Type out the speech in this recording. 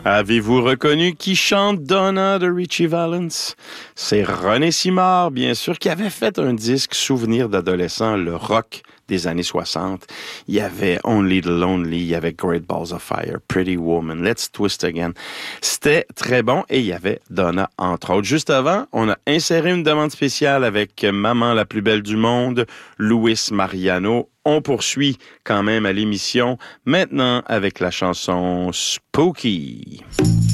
Avez-vous reconnu qui chante Donna de Richie Valens? C'est René Simard, bien sûr, qui avait fait un disque souvenir d'adolescent, le rock des années 60. Il y avait Only the Lonely, il y avait Great Balls of Fire, Pretty Woman, Let's Twist Again. C'était très bon et il y avait Donna, entre autres. Juste avant, on a inséré une demande spéciale avec Maman la plus belle du monde, Luis Mariano. On poursuit quand même à l'émission, maintenant avec la chanson Spooky.